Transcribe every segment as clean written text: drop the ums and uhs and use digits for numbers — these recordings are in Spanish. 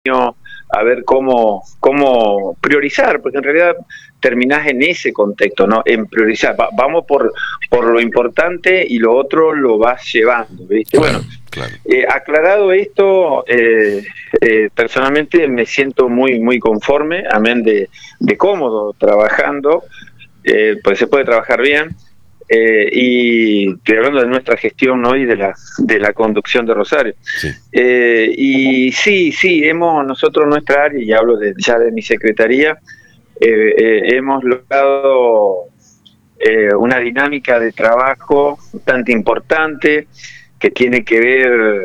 a ver cómo priorizar, porque en realidad terminás en ese contexto, ¿no? En priorizar. Vamos por lo importante y lo otro lo vas llevando, ¿viste? Claro, Bueno, claro. aclarado esto, personalmente me siento muy conforme, amén de cómodo trabajando, pues se puede trabajar bien. Y estoy hablando de nuestra gestión hoy de la conducción de Rosario. Sí. Y sí, nosotros nuestra área, y hablo ya de mi secretaría, hemos logrado una dinámica de trabajo bastante importante que tiene que ver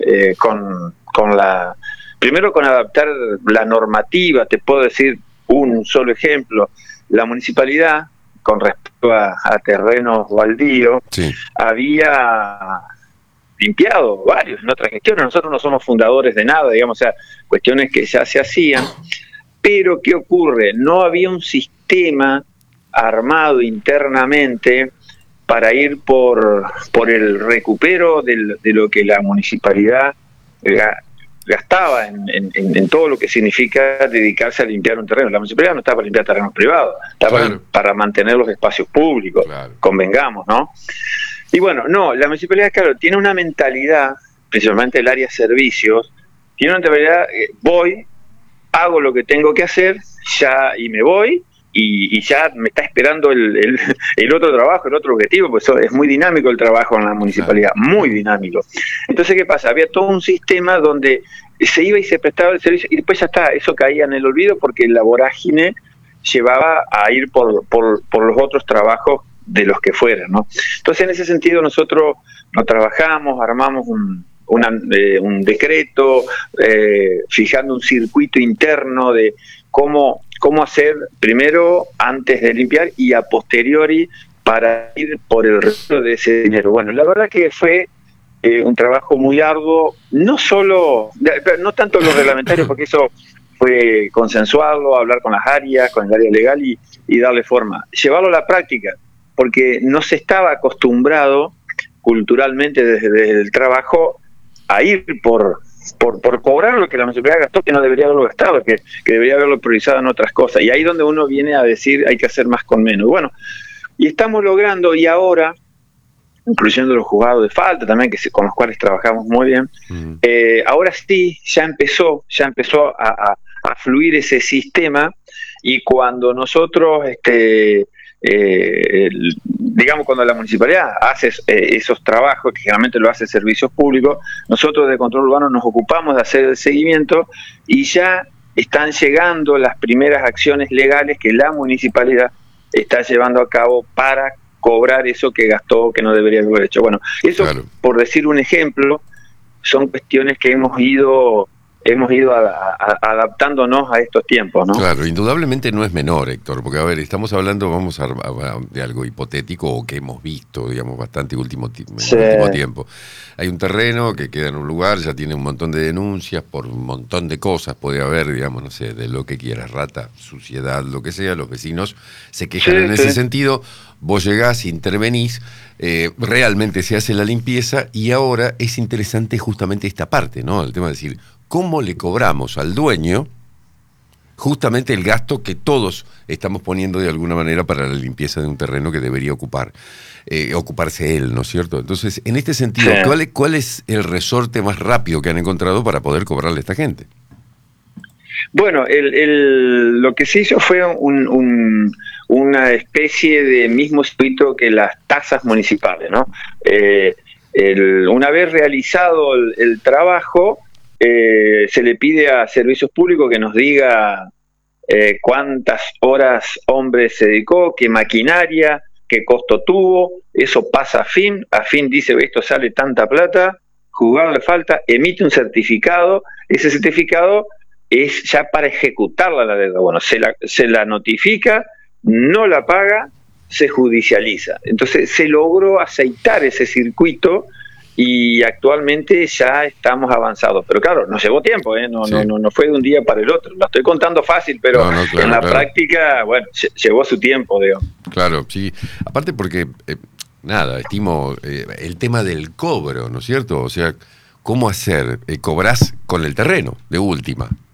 primero con adaptar la normativa. Te puedo decir un solo ejemplo: la municipalidad, con respecto a terrenos baldíos, Sí. había limpiado varios en otras gestiones. Nosotros no somos fundadores de nada, digamos, o sea, cuestiones que ya se hacían, pero ¿qué ocurre? No había un sistema armado internamente para ir por el recupero de lo que la municipalidad gastaba en todo lo que significa dedicarse a limpiar un terreno. La municipalidad no está para limpiar terrenos privados, está Claro. para mantener los espacios públicos, Claro. convengamos, ¿no? Y bueno, no, la municipalidad, claro, tiene una mentalidad, principalmente el área servicios, tiene una mentalidad, voy, hago lo que tengo que hacer, ya, y me voy, y ya me está esperando el otro trabajo, el otro objetivo, pues es muy dinámico el trabajo en la municipalidad, muy dinámico. Entonces, ¿qué pasa? Había todo un sistema donde se iba y se prestaba el servicio, y después ya está, eso caía en el olvido porque la vorágine llevaba a ir por los otros trabajos de los que fueran, ¿no? Entonces, en ese sentido, nosotros nos trabajamos, armamos un decreto, fijando un circuito interno de cómo hacer primero antes de limpiar y a posteriori para ir por el resto de ese dinero. Bueno, la verdad que fue un trabajo muy arduo, no tanto los reglamentarios, porque eso fue consensuarlo, hablar con las áreas, con el área legal y darle forma. Llevarlo a la práctica, porque no se estaba acostumbrado culturalmente desde el trabajo a ir por cobrar lo que la municipalidad gastó, que no debería haberlo gastado, que debería haberlo priorizado en otras cosas. Y ahí es donde uno viene a decir hay que hacer más con menos. Bueno, y estamos logrando, y ahora, incluyendo los juzgados de falta también, con los cuales trabajamos muy bien, ahora sí, ya empezó a fluir ese sistema, y cuando nosotros digamos, cuando la municipalidad hace esos trabajos, que generalmente lo hace servicios públicos, nosotros de control urbano nos ocupamos de hacer el seguimiento, y ya están llegando las primeras acciones legales que la municipalidad está llevando a cabo para cobrar eso que gastó, que no debería haber hecho. Bueno, eso, claro, por decir un ejemplo, son cuestiones que hemos ido adaptándonos a estos tiempos, ¿no? Claro, indudablemente no es menor, Héctor, porque, a ver, estamos hablando, vamos a de algo hipotético o que hemos visto, digamos, bastante último tiempo. Hay un terreno que queda en un lugar, ya tiene un montón de denuncias por un montón de cosas, puede haber, digamos, no sé, de lo que quieras, rata, suciedad, lo que sea, los vecinos se quejan en ese sentido, vos llegás, intervenís, realmente se hace la limpieza, y ahora es interesante justamente esta parte, ¿no? El tema de decir, ¿cómo le cobramos al dueño justamente el gasto que todos estamos poniendo de alguna manera para la limpieza de un terreno que debería ocuparse él, ¿no es cierto? Entonces, en este sentido, ¿cuál es el resorte más rápido que han encontrado para poder cobrarle a esta gente? Bueno, lo que se hizo fue una especie de mismo circuito que las tasas municipales, ¿no? Una vez realizado el trabajo, se le pide a servicios públicos que nos diga cuántas horas hombre se dedicó, qué maquinaria, qué costo tuvo. Eso pasa a fin dice esto sale tanta plata, juzgado de falta, emite un certificado, ese certificado es ya para ejecutarla la deuda. Bueno, se la notifica, no la paga, se judicializa. Entonces se logró aceitar ese circuito y actualmente ya estamos avanzados. Pero claro, nos llevó tiempo, no fue de un día para el otro. Lo estoy contando fácil, pero claro, en la práctica, bueno, llevó su tiempo, digamos. Claro, sí. Aparte porque, estimo el tema del cobro, ¿no es cierto? O sea, ¿cómo hacer? Cobrás con el terreno, de última.